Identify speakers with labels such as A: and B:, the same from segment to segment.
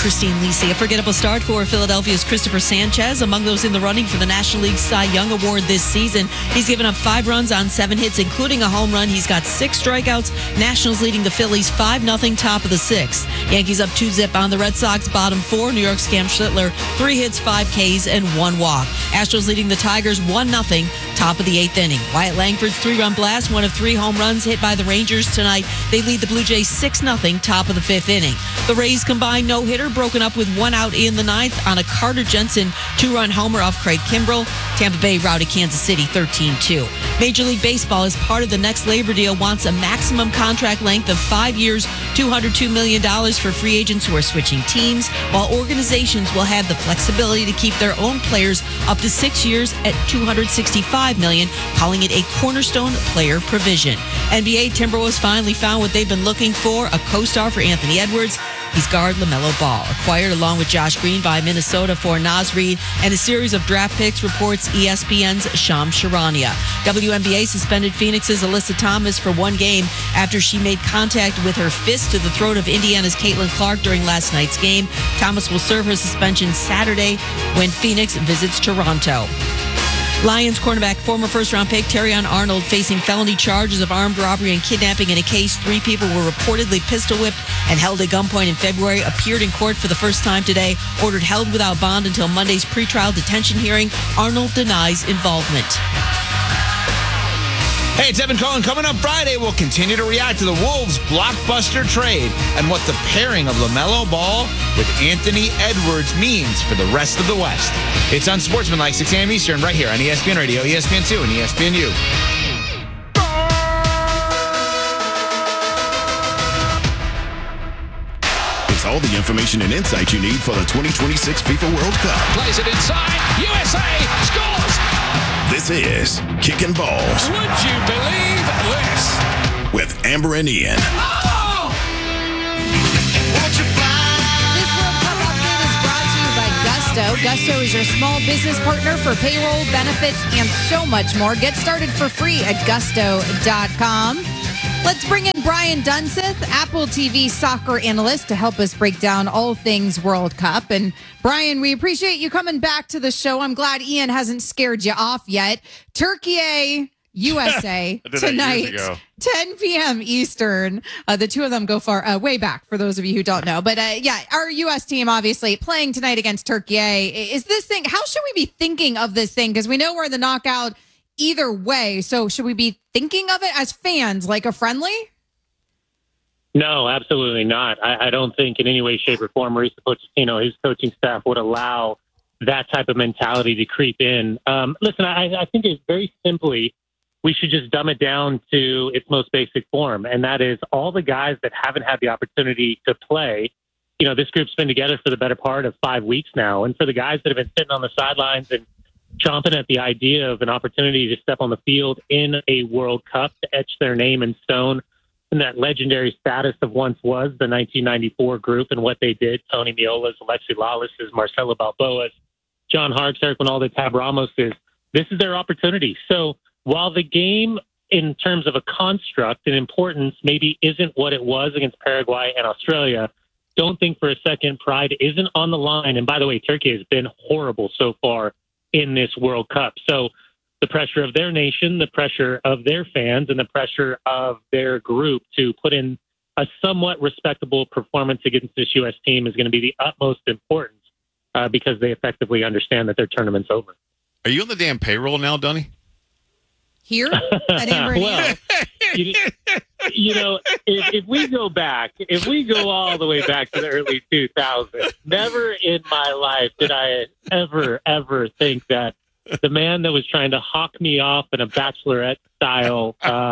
A: Christine Lisi. A forgettable start for Philadelphia's Christopher Sanchez, among those in the running for the National League Cy Young Award this season. He's given up 5 runs on 7 hits, including a home run. He's got 6 strikeouts. Nationals leading the Phillies 5-0, top of the 6th. Yankees up 2-0 on the Red Sox, bottom 4. New York's Cam Schlittler, 3 hits, 5 Ks, and 1 walk. Astros leading the Tigers 1-0, top of the 8th inning. Wyatt Langford's 3-run blast, 1 of 3 home runs hit by the Rangers tonight. They lead the Blue Jays 6-0, top of the 5th inning. The Rays combined no-hitter, broken up with 1 out in the 9th on a Carter Jensen 2-run homer off Craig Kimbrell. Tampa Bay routed Kansas City 13-2. Major League Baseball, as part of the next labor deal, wants a maximum contract length of 5 years, $202 million for free agents who are switching teams, while organizations will have the flexibility to keep their own players up to 6 years at $265 million, calling it a cornerstone player provision. NBA Timberwolves finally found what they've been looking for, a co-star for Anthony Edwards. He's guard LaMelo Ball, acquired along with Josh Green by Minnesota for Naz Reid and a series of draft picks, reports ESPN's Shams Charania. WNBA suspended Phoenix's Alyssa Thomas for 1 game after she made contact with her fist to the throat of Indiana's Caitlin Clark during last night's game. Thomas will serve her suspension Saturday when Phoenix visits Toronto. Lions cornerback, former first-round pick Terrion Arnold, facing felony charges of armed robbery and kidnapping in a case 3 people were reportedly pistol-whipped and held at gunpoint in February, appeared in court for the first time today, ordered held without bond until Monday's pretrial detention hearing. Arnold denies involvement.
B: Hey, it's Evan Cohen. Coming up Friday, we'll continue to react to the Wolves' blockbuster trade and what the pairing of LaMelo Ball with Anthony Edwards means for the rest of the West. It's Unsportsmanlike, 6 a.m. Eastern, right here on ESPN Radio, ESPN2, and ESPNU.
C: It's all the information and insight you need for the 2026 FIFA World Cup.
D: Plays it inside. USA scores!
C: This is Kicking Balls.
D: Would you believe this?
C: With Amber and Ian.
D: Oh!
E: This World Cup update is brought to you by Gusto. Gusto is your small business partner for payroll, benefits, and so much more. Get started for free at gusto.com. Let's bring in Brian Dunseth, Apple TV soccer analyst, to help us break down all things World Cup. And Brian, we appreciate you coming back to the show. I'm glad Ian hasn't scared you off yet. Turkey, USA tonight, 10 p.m. Eastern. The two of them go far, way back, for those of you who don't know. But yeah, our U.S. team obviously playing tonight against Turkey. Is this thing, how should we be thinking of this thing? Because we know we're in the knockout either way. So should we be thinking of it as fans like a friendly?
F: No, absolutely not. I don't think in any way, shape, or form Mauricio Pochettino, his coaching staff, would allow that type of mentality to creep in. Listen, I think it's very simply, we should just dumb it down to its most basic form, and that is all the guys that haven't had the opportunity to play. You know, this group's been together for the better part of 5 weeks now, and for the guys that have been sitting on the sidelines and chomping at the idea of an opportunity to step on the field in a World Cup, to etch their name in stone and that legendary status of once was the 1994 group and what they did, Tony Meola's, Alexi Lawless's, Marcelo Balboa's, John Harkes, Eric Winalda, Tab Ramos's. This is their opportunity. So while the game, in terms of a construct and importance, maybe isn't what it was against Paraguay and Australia, don't think for a second pride isn't on the line. And by the way, Turkey has been horrible so far in this World Cup. So the pressure of their nation, the pressure of their fans, and the pressure of their group to put in a somewhat respectable performance against this U.S. team is going to be the utmost importance because they effectively understand that their tournament's over.
G: Are you on the damn payroll now, Dunny?
E: Here at Amber
F: Well, you know, if we go back, if we go all the way back to the early 2000s, never in my life did I ever think that the man that was trying to hawk me off in a bachelorette style,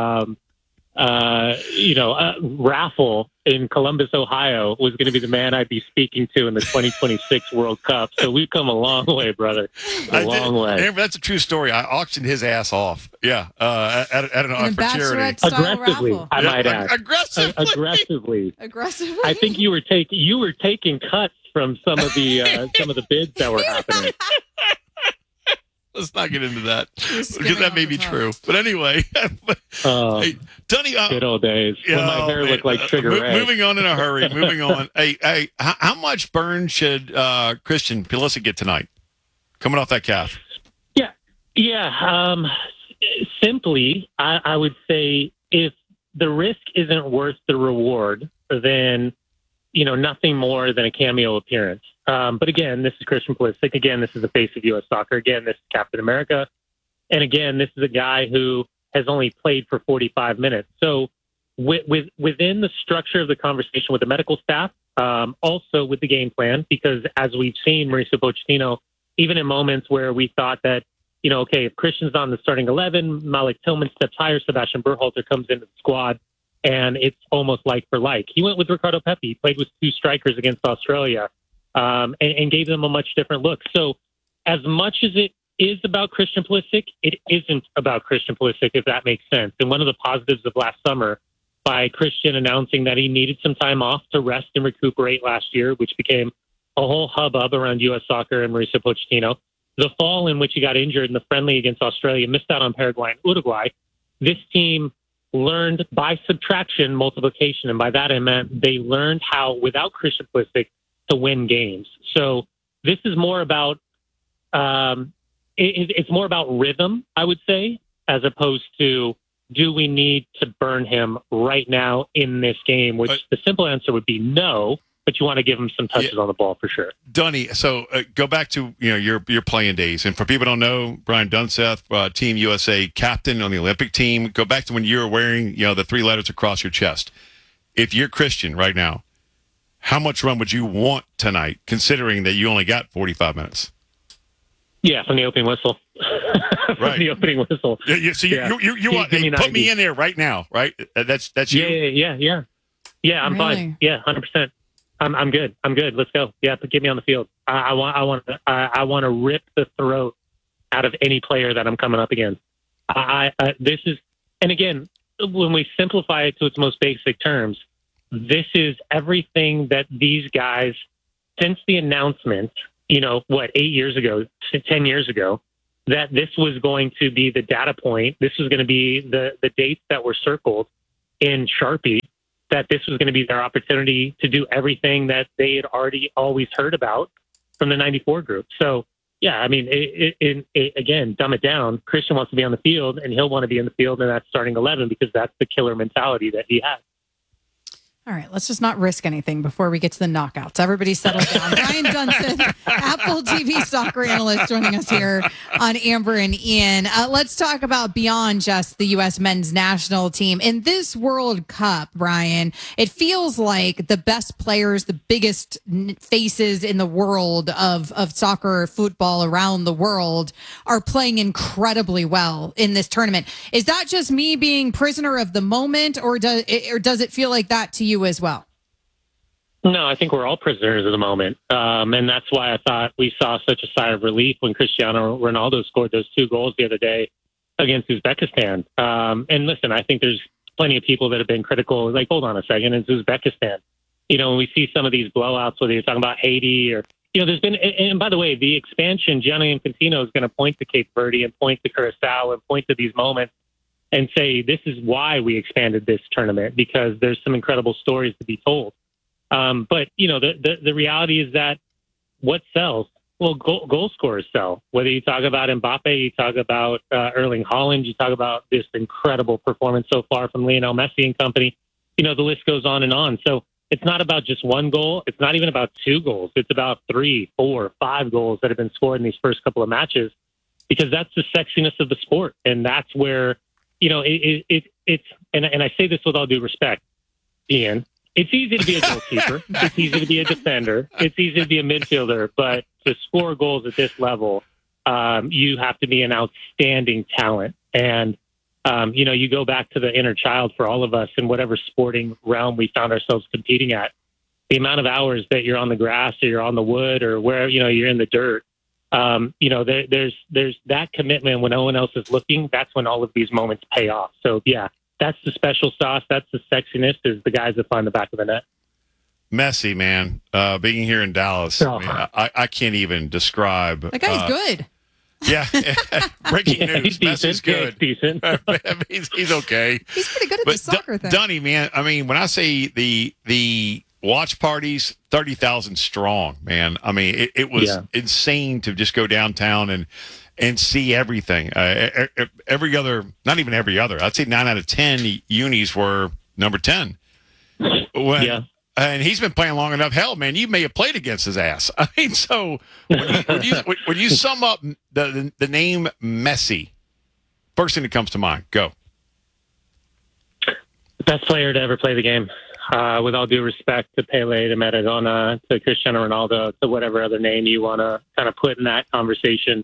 F: raffle in Columbus, Ohio, was going to be the man I'd be speaking to in the 2026 World Cup. So we've come a long way, brother. A long way.
G: Amber, that's a true story. I auctioned his ass off. Yeah, at an
E: for charity.
F: Aggressively,
E: Raffle.
F: I might add.
G: Aggressively.
E: Aggressively.
F: I think you were taking cuts from some of the bids that were happening.
G: Let's not get into that because
E: skimming
G: that
E: off
G: may
E: the
G: be
E: top.
G: true. But anyway, hey, Dunny,
F: Good old days when my hair looked like Sugar Ray.
G: moving on in a hurry. Moving on. Hey, how much burn should Christian Pulisic get tonight? Coming off that calf.
F: Yeah. Simply, I would say if the risk isn't worth the reward, then nothing more than a cameo appearance. But again, this is Christian Pulisic. Again, this is the face of U.S. soccer. Again, this is Captain America. And again, this is a guy who has only played for 45 minutes. So within the structure of the conversation with the medical staff, also with the game plan, because as we've seen, Mauricio Pochettino, even in moments where we thought that, okay, if Christian's on the starting 11, Malik Tillman steps higher, Sebastian Berhalter comes into the squad, and it's almost like for like. He went with Ricardo Pepi, played with two strikers against Australia, and gave them a much different look. So as much as it is about Christian Pulisic, it isn't about Christian Pulisic, if that makes sense. And one of the positives of last summer, by Christian announcing that he needed some time off to rest and recuperate last year, which became a whole hubbub around U.S. soccer and Mauricio Pochettino. The fall in which he got injured in the friendly against Australia, missed out on Paraguay and Uruguay. This team learned by subtraction multiplication. And by that I meant they learned how, without Christian Pulisic, to win games. So this is more about, it's more about rhythm, I would say, as opposed to, do we need to burn him right now in this game? Which the simple answer would be no, but you want to give him some touches on the ball for sure.
G: Dunny, so go back to your playing days, and for people who don't know, Brian Dunseth, Team USA captain on the Olympic team. Go back to when you were wearing the three letters across your chest. If you're Christian right now, how much run would you want tonight, considering that you only got 45 minutes?
F: Yeah, from the opening whistle. From the opening whistle.
G: Yeah, so you want put me in there right now, right? That's you.
F: Yeah. I'm fine. Yeah, 100%. I'm good. Let's go. Yeah, but get me on the field. I want to rip the throat out of any player that I'm coming up against. This is, and again, when we simplify it to its most basic terms, this is everything that these guys, since the announcement, 8 years ago, 10 years ago, that this was going to be the data point. This was going to be the dates that were circled in Sharpie, that this was going to be their opportunity to do everything that they had already always heard about from the 94 group. So, yeah, I mean, again, dumb it down. Christian wants to be on the field, and he'll want to be in the field in that starting 11 because that's the killer mentality that he has.
E: All right, let's just not risk anything before we get to the knockouts. Everybody settle down. Brian Dunseth, Apple TV soccer analyst, joining us here on Amber and Ian. Let's talk about beyond just the U.S. men's national team. In this World Cup, Brian, it feels like the best players, the biggest faces in the world of soccer or football around the world are playing incredibly well in this tournament. Is that just me being prisoner of the moment, or does it feel like that to you as well?
F: No, I think we're all prisoners of the moment. And that's why I thought we saw such a sigh of relief when Cristiano Ronaldo scored those 2 goals the other day against Uzbekistan. And listen, I think there's plenty of people that have been critical, like, hold on a second, it's Uzbekistan. When we see some of these blowouts, whether you're talking about Haiti or, there's been, and by the way, the expansion, Gianni Infantino is going to point to Cape Verde and point to Curacao and point to these moments and say, this is why we expanded this tournament, because there's some incredible stories to be told. But, the reality is that what sells? Well, goal scorers sell. Whether you talk about Mbappe, you talk about Erling Haaland, you talk about this incredible performance so far from Lionel Messi and company, the list goes on and on. So it's not about just one goal. It's not even about 2 goals. It's about 3, 4, 5 goals that have been scored in these first couple of matches, because that's the sexiness of the sport. And that's where, it's, and I say this with all due respect, Ian, it's easy to be a goalkeeper. It's easy to be a defender. It's easy to be a midfielder. But to score goals at this level, you have to be an outstanding talent. And, you go back to the inner child for all of us in whatever sporting realm we found ourselves competing at. The amount of hours that you're on the grass or you're on the wood or where, you're in the dirt. There's that commitment when no one else is looking. That's when all of these moments pay off. So, yeah, that's the special sauce. That's the sexiness, is the guys that find the back of the net.
G: Messi, man, being here in Dallas, I can't even describe.
E: That guy's good.
G: Yeah. Breaking
F: Yeah,
G: news.
F: he's
G: Messi's
F: decent. Yeah,
G: good.
F: he's decent.
G: he's okay.
E: He's pretty good at
G: But
E: the soccer thing.
G: Dunny, man, I mean, when I say the watch parties, 30,000 strong, man. I mean, it was insane to just go downtown and see everything. Every other, not even every other, I'd say 9 out of 10 unis were number 10. And he's been playing long enough. Hell, man, you may have played against his ass. I mean, so when you sum up the name Messi, first thing that comes to mind, go.
F: Best player to ever play the game. With all due respect to Pele, to Maradona, to Cristiano Ronaldo, to whatever other name you want to kind of put in that conversation.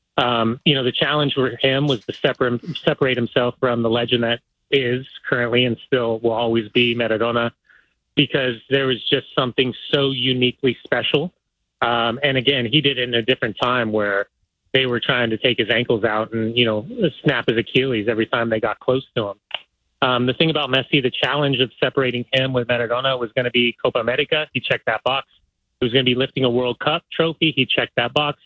F: The challenge for him was to separate himself from the legend that is currently and still will always be Maradona, because there was just something so uniquely special. And again, he did it in a different time where they were trying to take his ankles out and, snap his Achilles every time they got close to him. The thing about Messi, the challenge of separating him with Maradona was going to be Copa America. He checked that box. It was going to be lifting a World Cup trophy. He checked that box.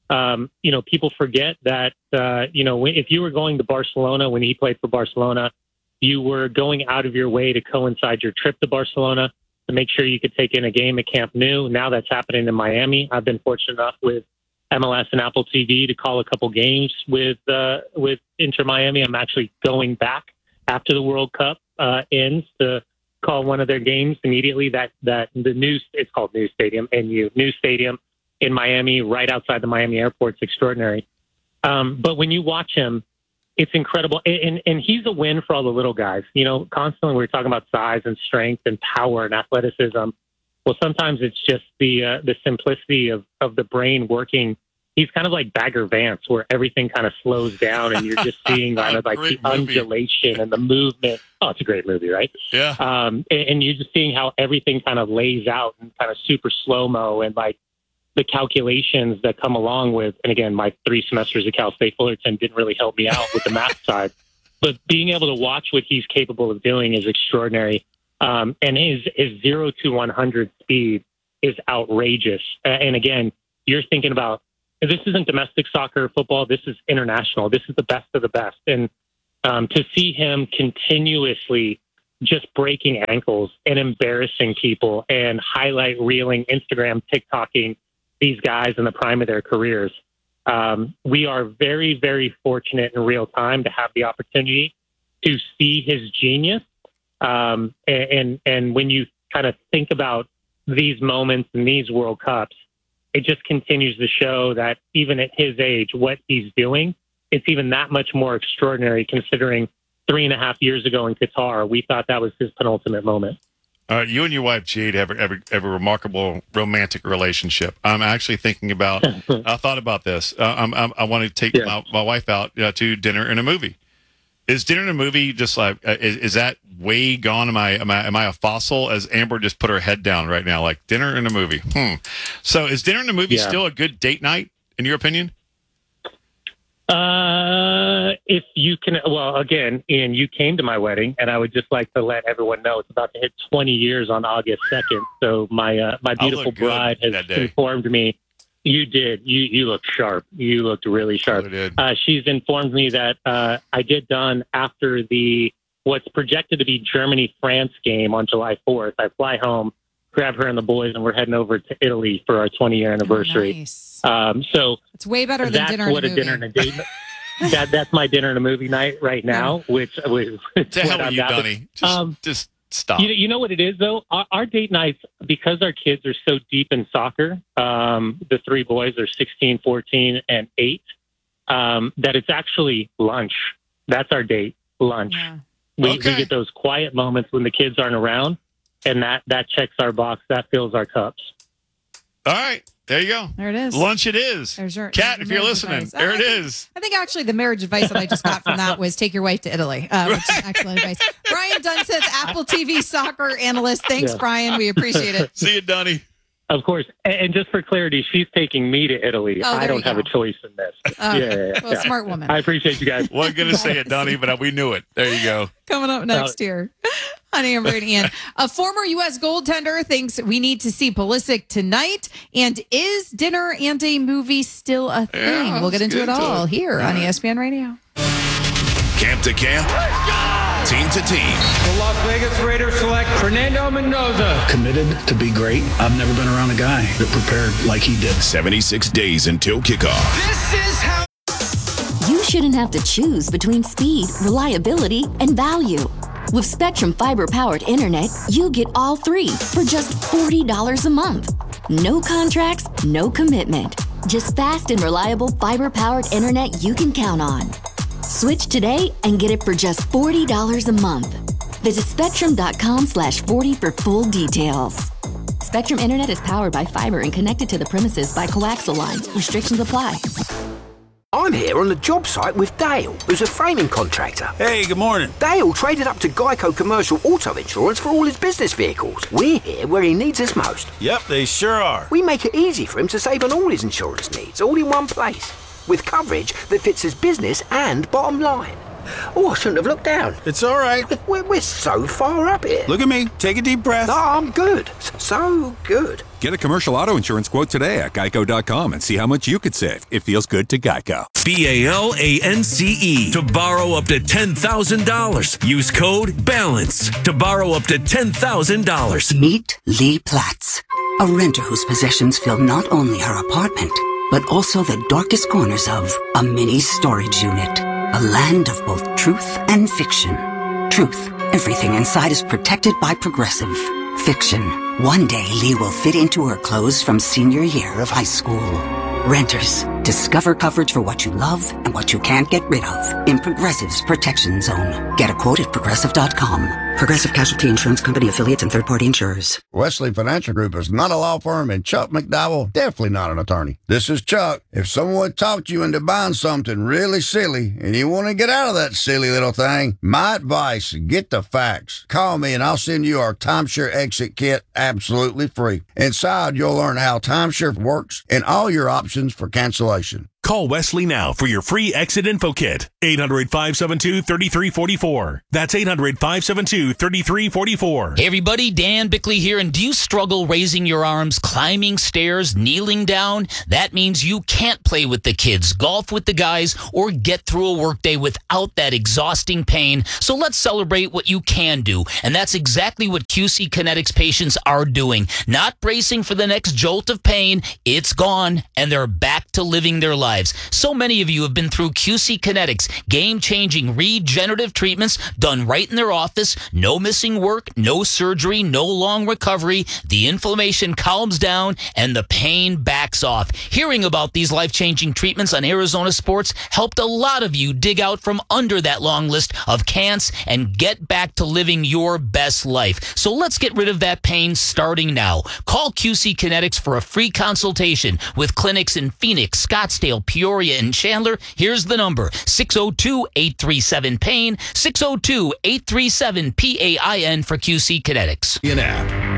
F: People forget that, if you were going to Barcelona when he played for Barcelona, you were going out of your way to coincide your trip to Barcelona to make sure you could take in a game at Camp Nou. Now that's happening in Miami. I've been fortunate enough with MLS and Apple TV to call a couple games with Inter Miami. I'm actually going back after the World Cup ends to call one of their games immediately. It's called New Stadium, New Stadium in Miami, right outside the Miami airport. It's extraordinary. But when you watch him, it's incredible. And he's a win for all the little guys. Constantly we're talking about size and strength and power and athleticism. Well, sometimes it's just the simplicity of the brain working. He's kind of like Bagger Vance, where everything kind of slows down and you're just seeing kind of like the undulation and the movement. Oh, it's a great movie, right?
G: Yeah.
F: And you're just seeing how everything kind of lays out and kind of super slow-mo and like the calculations that come along with, and again, my 3 semesters at Cal State Fullerton didn't really help me out with the math side, but being able to watch what he's capable of doing is extraordinary. And his 0 to 100 speed is outrageous. And again, you're thinking about, this isn't domestic soccer or football. This is international. This is the best of the best. And to see him continuously just breaking ankles and embarrassing people and highlight reeling, Instagram, TikToking these guys in the prime of their careers. We are very, very fortunate in real time to have the opportunity to see his genius. And when you kind of think about these moments and these World Cups, it just continues to show that even at his age, what he's doing, it's even that much more extraordinary considering 3.5 years ago in Qatar, we thought that was his penultimate moment.
G: You and your wife, Jade, have a remarkable romantic relationship. I'm actually thinking about, I thought about this. I want to take my wife out to dinner and a movie. Is dinner and a movie just like, is that way gone? Am I a fossil? As Amber just put her head down right now, like dinner and a movie. So is dinner and a movie still a good date night, in your opinion?
F: If you can, well, again, Ian, you came to my wedding, and I would just like to let everyone know it's about to hit 20 years on August 2nd. So my beautiful bride has informed me. You did. You looked sharp. You looked really sharp. She's informed me that I get done after what's projected to be Germany-France game on July 4th. I fly home, grab her and the boys, and we're heading over to Italy for our 20-year anniversary.
E: Nice.
F: So
E: it's way better than dinner and a movie. That's what a dinner and a date.
F: That's my dinner and a movie night right now. Which
G: to hell with you, Dunny. Just stop.
F: You know what it is though? Our date nights, because our kids are so deep in soccer. The 3 boys are 16, 14, and 8. That it's actually lunch. That's our date, lunch. Yeah. We get those quiet moments when the kids aren't around, and that checks our box. That fills our cups.
G: All right. There you go.
E: There it is.
G: Lunch it is.
E: There's your
G: Kat, if you're listening, there it is.
E: I think actually the marriage advice that I just got from that was take your wife to Italy, which is excellent advice. Brian Dunseth, Apple TV soccer analyst. Thanks, Brian. We appreciate it.
G: See you, Dunny.
F: Of course. And just for clarity, she's taking me to Italy.
E: Oh,
F: I don't have a choice in this.
E: Well, smart woman.
F: I appreciate you guys.
G: Wasn't going to say it, Donnie, but we knew it. There you go.
E: Coming up next year on Amber and Ian. A former U.S. goaltender thinks we need to see Pulisic tonight. And is dinner and a movie still a thing?
G: Yeah,
E: we'll get into it all
G: it.
E: here on ESPN Radio.
C: Camp to camp, team to team.
H: The Las Vegas Raiders select Fernando Mendoza.
I: Committed to be great. I've never been around a guy that prepared like he did.
C: 76 days until kickoff.
H: This is how.
J: You shouldn't have to choose between speed, reliability, and value. With Spectrum Fiber-powered internet, you get all three for just $40 a month. No contracts, no commitment. Just fast and reliable fiber-powered internet you can count on. Switch today and get it for just $40 a month. Visit spectrum.com/40 for full details. Spectrum Internet is powered by fiber and connected to the premises by coaxial lines. Restrictions apply.
K: I'm here on the job site with Dale, who's a framing contractor.
I: Hey, good morning.
K: Dale traded up to Geico Commercial Auto Insurance for all his business vehicles. We're here where he needs us most.
I: Yep, they sure are.
K: We make it easy for him to save on all his insurance needs, all in one place, with coverage that fits his business and bottom line. Oh, I shouldn't have looked down.
I: It's all right.
K: We're so far up here.
I: Look at me. Take a deep breath.
K: No, I'm good. So good.
L: Get a commercial auto insurance quote today at geico.com and see how much you could save. It feels good to Geico.
M: BALANCE to borrow up to $10,000. Use code BALANCE to borrow up to $10,000.
N: Meet Lee Platts, a renter whose possessions fill not only her apartment, but also the darkest corners of a mini storage unit. A land of both truth and fiction. Truth, everything inside is protected by Progressive. Fiction, one day Lee will fit into her clothes from senior year of high school. Renters, discover coverage for what you love and what you can't get rid of in Progressive's Protection Zone. Get a quote at Progressive.com. Progressive Casualty Insurance Company, affiliates, and third-party insurers.
O: Wesley Financial Group is not a law firm, and Chuck McDowell definitely not an attorney. This is Chuck. If someone talked you into buying something really silly and you want to get out of that silly little thing, my advice, get the facts. Call me and I'll send you our timeshare exit kit absolutely free. Inside, you'll learn how timeshare works and all your options for cancellation.
M: Call Wesley now for your free exit info kit. 800-572-3344. That's 800-572-3344.
P: Hey everybody, Dan Bickley here. And do you struggle raising your arms, climbing stairs, kneeling down? That means you can't play with the kids, golf with the guys, or get through a workday without that exhausting pain. So let's celebrate what you can do. And that's exactly what QC Kinetics patients are doing. Not bracing for the next jolt of pain. It's gone, and they're back to living their lives. So many of you have been through QC Kinetics, game-changing regenerative treatments done right in their office. No missing work, no surgery, no long recovery. The inflammation calms down and the pain backs off. Hearing about these life-changing treatments on Arizona Sports helped a lot of you dig out from under that long list of can'ts and get back to living your best life. So let's get rid of that pain starting now. Call QC Kinetics for a free consultation with clinics in Phoenix, Scottsdale, Peoria, and Chandler. Here's the number, 602-837-PAIN, 602-837-PAIN for QC Kinetics.
C: An app.